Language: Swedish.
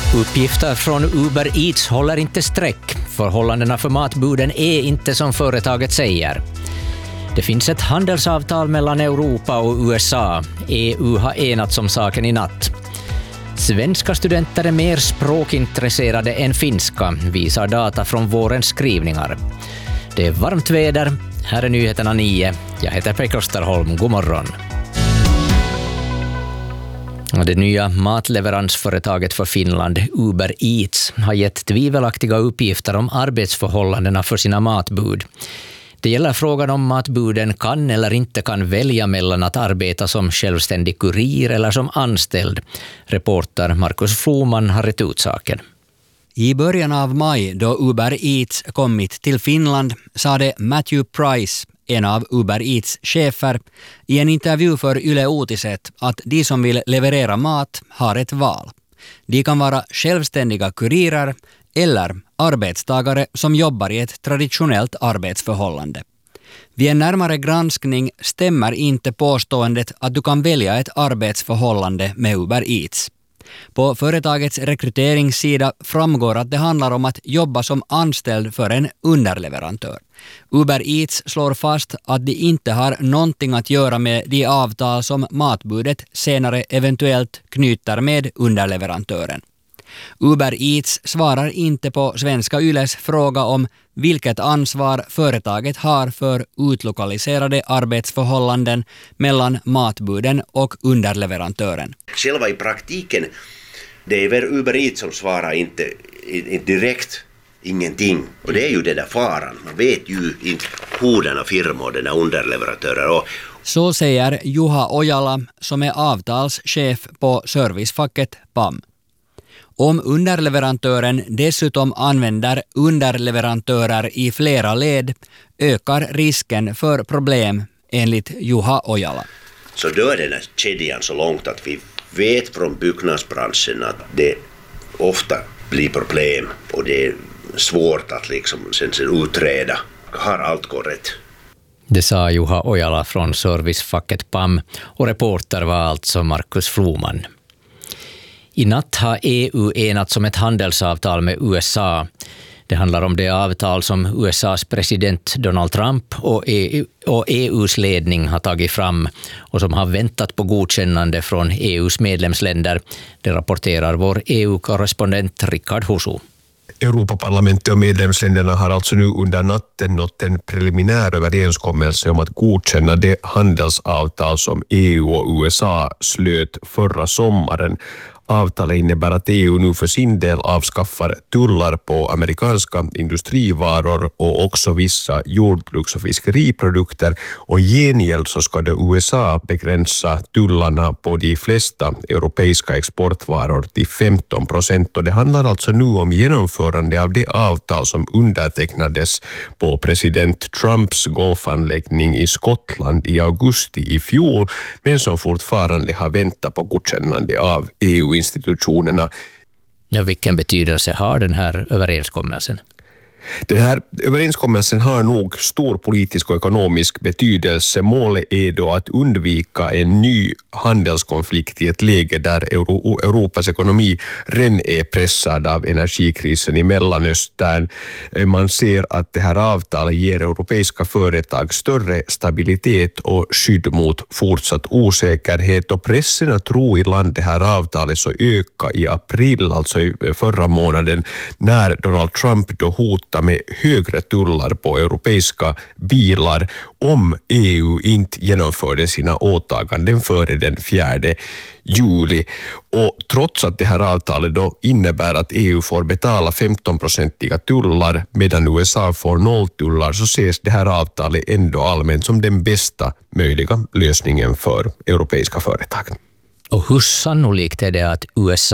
Uppgifter från Uber Eats håller inte streck. Förhållandena för matbuden är inte som företaget säger. Det finns ett handelsavtal mellan Europa och USA. EU har enats om saken i natt. Svenska studenter är mer språkintresserade än finska, visar data från vårens skrivningar. Det är varmt väder. Här är nyheterna 9. Jag heter Pekka Österholm. God morgon. Det nya matleveransföretaget för Finland, Uber Eats, har gett tvivelaktiga uppgifter om arbetsförhållandena för sina matbud. Det gäller frågan om matbuden kan eller inte kan välja mellan att arbeta som självständig kurir eller som anställd. Reporter Markus Floman har rätt ut saken. I början av maj, då Uber Eats kommit till Finland, sade Matthew Price, en av Uber Eats chefer, i en intervju för Yle Uutiset att de som vill leverera mat har ett val. De kan vara självständiga kurirer eller arbetstagare som jobbar i ett traditionellt arbetsförhållande. Vid en närmare granskning stämmer inte påståendet att du kan välja ett arbetsförhållande med Uber Eats. På företagets rekryteringssida framgår att det handlar om att jobba som anställd för en underleverantör. Uber Eats slår fast att de inte har någonting att göra med de avtal som matbudet senare eventuellt knyter med underleverantören. Uber Eats svarar inte på Svenska Yles fråga om vilket ansvar företaget har för utlokaliserade arbetsförhållanden mellan matbuden och underleverantören. Själva i praktiken, det är väl Uber Eats som svarar inte direkt ingenting. Och det är ju den där faran. Man vet ju inte hurdana firmor den där underleverantörer. Så säger Juha Ojala som är avtalschef på servicefacket PAM. Om underleverantören dessutom använder underleverantörer i flera led ökar risken för problem enligt Juha Ojala. Så då är den här kedjan så långt att vi vet från byggnadsbranschen att det ofta blir problem och det är svårt att liksom sen utreda. Har allt gått rätt? Det sa Juha Ojala från servicefacket PAM och reporter var alltså Markus Floman. I natt har EU enats om ett handelsavtal med USA. Det handlar om det avtal som USAs president Donald Trump och EUs ledning har tagit fram och som har väntat på godkännande från EUs medlemsländer. Det rapporterar vår EU-korrespondent Rickard Husu. Europaparlamentet och medlemsländerna har alltså nu under natten nått en preliminär överenskommelse om att godkänna det handelsavtal som EU och USA slöt förra sommaren. Avtalet innebär att EU nu för sin del avskaffar tullar på amerikanska industrivaror och också vissa jordbruks- och fiskeriprodukter, och i gengäld så ska det USA begränsa tullarna på de flesta europeiska exportvaror till 15%, och det handlar alltså nu om genomförande av det avtal som undertecknades på president Trumps golfanläggning i Skottland i augusti i fjol, men som fortfarande har väntat på godkännande av EU-institutionerna. Ja, vilken betydelse har den här överenskommelsen? Den här överenskommelsen har nog stor politisk och ekonomisk betydelse. Målet är då att undvika en ny handelskonflikt i ett läge där Europas ekonomi redan är pressad av energikrisen i Mellanöstern. Man ser att det här avtalet ger europeiska företag större stabilitet och skydd mot fortsatt osäkerhet, och pressen att tro i land det här avtalet så ökade i april, alltså i förra månaden, när Donald Trump då hotade med högre tullar på europeiska bilar om EU inte genomförde sina åtaganden före den 4 juli. Och trots att det här avtalet då innebär att EU får betala 15% tullar medan USA får 0 tullar, så ses det här avtalet ändå allmänt som den bästa möjliga lösningen för europeiska företag. Och hur sannolikt är det att USA